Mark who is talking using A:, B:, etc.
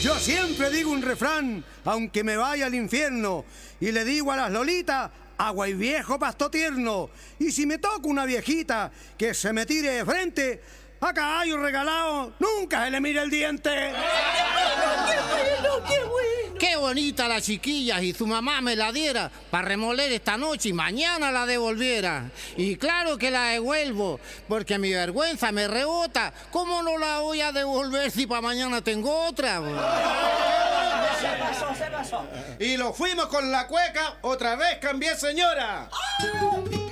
A: Yo siempre digo un refrán, aunque me vaya al infierno, y le digo a las lolitas, agua y viejo pasto tierno. Y si me toca una viejita que se me tire de frente, a caballo regalado nunca se le mira el diente.
B: ¡Qué bueno, qué bueno!
C: Qué bonita la chiquilla, y su mamá me la diera para remoler esta noche y mañana la devolviera. Y claro que la devuelvo, porque mi vergüenza me rebota. ¿Cómo no la voy a devolver si para mañana tengo otra?
B: Se pasó.
D: Y lo fuimos con la cueca, otra vez cambié, señora.